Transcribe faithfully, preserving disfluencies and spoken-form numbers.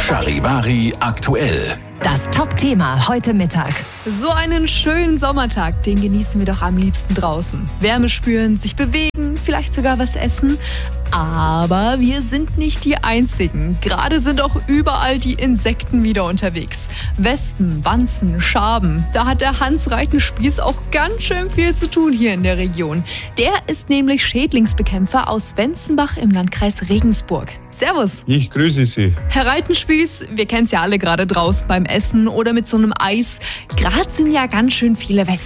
Charivari aktuell. Das Top-Thema heute Mittag. So einen schönen Sommertag, den genießen wir doch am liebsten draußen. Wärme spüren, sich bewegen, vielleicht sogar was essen. Aber wir sind nicht die Einzigen. Gerade sind auch überall die Insekten wieder unterwegs. Wespen, Wanzen, Schaben. Da hat der Hans Reitenspieß auch ganz schön viel zu tun hier in der Region. Der ist nämlich Schädlingsbekämpfer aus Wenzenbach im Landkreis Regensburg. Servus. Ich grüße Sie. Herr Reitenspieß, wir kennen es ja alle gerade draußen beim Essen oder mit so einem Eis. Gerade sind ja ganz schön viele Wespen